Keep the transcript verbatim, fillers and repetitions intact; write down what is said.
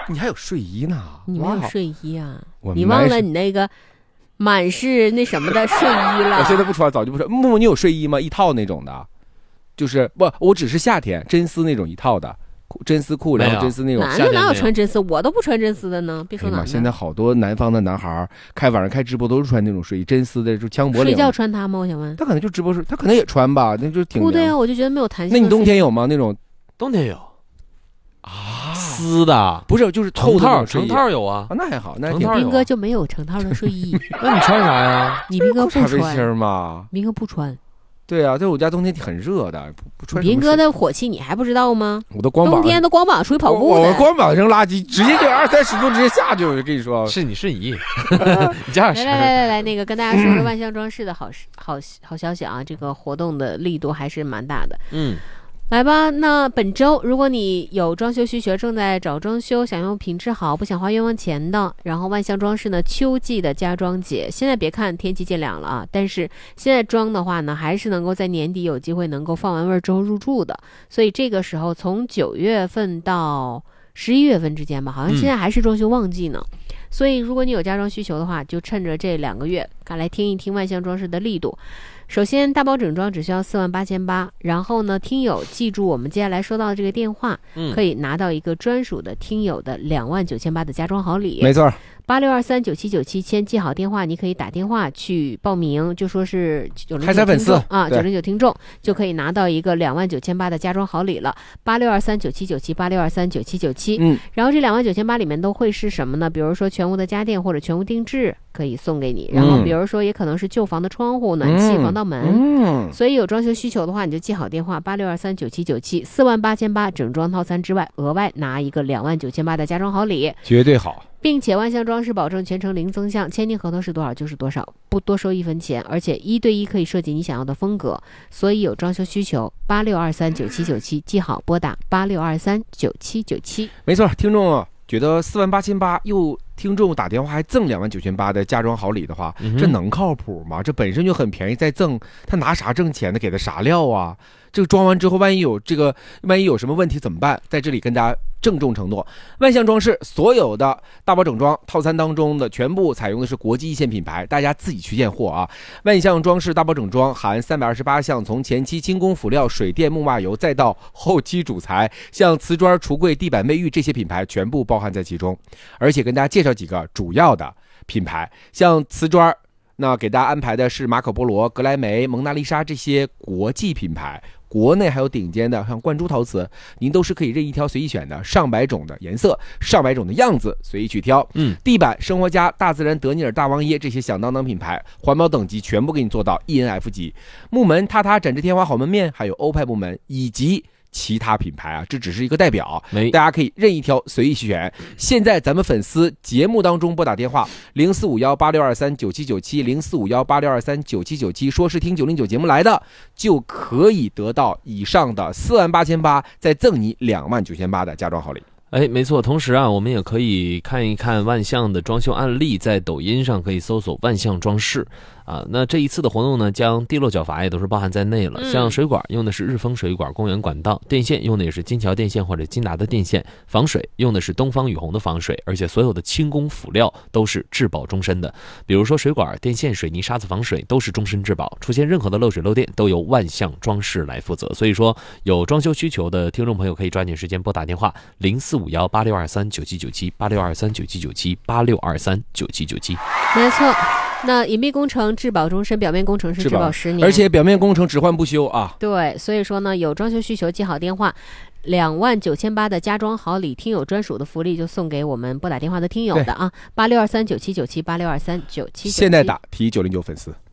你还有睡衣呢？ 你没有睡衣啊？你忘了你那个满是那什么的睡衣了？ 我现在不穿，早就不穿。木木，你有睡衣吗？一套那种的，就是不，我只是夏天真丝那种一套的。真丝裤，然后真丝那种。 男的哪有穿真丝？我都不穿真丝的呢。别说男的。 现在好多南方的男孩开晚上开直播都是穿那种睡衣，真丝的，就枪脖领。 睡觉穿它吗？我想问。 他可能就直播时，他可能也穿吧，那就挺。 不对啊，我就觉得没有弹性。 那你冬天有吗？那种冬天有啊，丝的不是，就是透套，成套有啊。 那还好，那挺。斌哥就没有成套的睡衣。 那你穿啥呀？ 你斌哥不穿。 背心吗？ 斌哥不穿。 对啊，在我家冬天很热的，不不穿。 斌哥的火气你还不知道吗？ 我都光膀， 冬天都光膀出去跑步的。我光膀扔垃圾，直接就二三十度直接下去。我就跟你说， 是你是你，你这样式。 来来来来，那个跟大家说说万象装饰的好好好消息啊，这个活动的力度还是蛮大的。 嗯。 来吧，那本周如果你有装修需求，正在找装修，想用品质好不想花冤枉钱的，然后万象装饰呢秋季的家装节，现在别看天气渐凉了啊，但是现在装的话呢，还是能够在年底有机会能够放完味儿之后入住的，所以这个时候从九月份到十一月份之间吧，好像现在还是装修旺季呢、嗯、所以如果你有家装需求的话，就趁着这两个月赶来听一听万象装饰的力度。首先大包整装只需要四万八千八，然后呢听友记住我们接下来收到的这个电话、嗯、可以拿到一个专属的听友的两万九千八的家装好礼。 没错， 八六二三九七九七，先记好电话，你可以打电话去报名，就说是九零九听众啊，九零九听众就可以拿到一个两万九千八的家装好礼了。八六二三九七九七，八六二三九七九七。嗯，然后这两万九千八里面都会是什么呢？比如说全屋的家电或者全屋定制可以送给你，然后比如说也可能是旧房的窗户、暖气、防盗门。嗯，所以有装修需求的话，你就记好电话八六二三九七九七，四万八千八整装套餐之外，额外拿一个两万九千八的家装好礼， 绝对好。 并且万象装饰保证全程零增项，签订合同是多少就是多少，不多收一分钱，而且一对一可以设计你想要的风格。所以有装修需求，八六二三九七九七，记好拨打八六二三九七九七。 没错，听众觉得四万八千八又听众打电话还赠两万九千八的家装好礼的话、嗯、这能靠谱吗？这本身就很便宜，再赠他拿啥挣钱的？给的啥料啊？这个装完之后万一有这个万一有什么问题怎么办？在这里跟大家郑重承诺，万象装饰所有的大包整装套餐当中的全部采用的是国际一线品牌，大家自己去验货啊。万象装饰大包整装含三百二十八项，从前期精工辅料、水电、木马油，再到后期主材，像瓷砖、橱柜、地板、卫浴这些品牌全部包含在其中。而且跟大家介绍几个主要的品牌，像瓷砖，那给大家安排的是马可波罗、格莱美、蒙娜丽莎这些国际品牌。国内还有顶尖的像冠珠陶瓷，您都是可以任意挑随意选的，上百种的颜色，上百种的样子，随意去挑。嗯，地板生活家、大自然、德尼尔、大王耶这些响当当品牌，环保等级全部给你做到 E N F 级。木门、榻榻、展翅天华、好门面，还有欧派木门以及其他品牌啊，这只是一个代表，大家可以任意挑随意选。现在咱们粉丝节目当中拨打电话零四五幺八六二三九七九七零四五幺八六二三九七九七，说是听九零九节目来的，就可以得到以上的四万八千八，再赠你两万九千八的家装好礼。 哎，没错，同时啊，我们也可以看一看万象的装修案例，在抖音上可以搜索万象装饰啊。那这一次的活动呢，将地漏角阀也都是包含在内了。嗯、像水管用的是日丰水管公园管道，电线用的也是金桥电线或者金达的电线，防水用的是东方雨虹的防水，而且所有的轻工辅料都是质保终身的。比如说水管、电线、水泥、沙子防水都是终身质保，出现任何的漏水漏电都由万象装饰来负责。所以说，有装修需求的听众朋友可以抓紧时间拨打电话零四五幺八六二三九七九七八六二三九七九七八六二三九七九七。 没错，那隐蔽工程质保终身，表面工程是质保十年， 而且表面工程只换不修啊。 对，所以说呢，有装修需求记好电话，两万九千八的家装好礼，听友专属的福利就送给我们拨打电话的听友的啊，八六二三九七九七八六二三九七九七。 现在打提九零九粉丝。